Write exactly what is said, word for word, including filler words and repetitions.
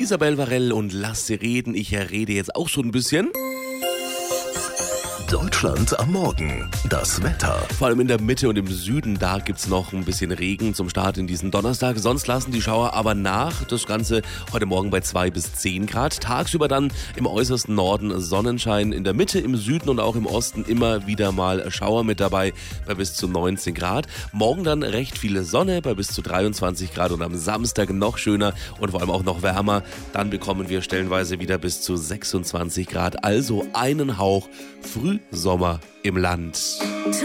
Isabel Varell und Lass sie reden. Ich rede jetzt auch schon ein bisschen. Deutschland am Morgen. Das Wetter. Vor allem in der Mitte und im Süden, da gibt's noch ein bisschen Regen zum Start in diesen Donnerstag. Sonst lassen die Schauer aber nach. Das Ganze heute Morgen bei zwei bis zehn Grad. Tagsüber dann im äußersten Norden Sonnenschein. In der Mitte, im Süden und auch im Osten immer wieder mal Schauer mit dabei bei bis zu neunzehn Grad. Morgen dann recht viele Sonne bei bis zu dreiundzwanzig Grad und am Samstag noch schöner und vor allem auch noch wärmer. Dann bekommen wir stellenweise wieder bis zu sechsundzwanzig Grad. Also einen Hauch Frühsommer im Land.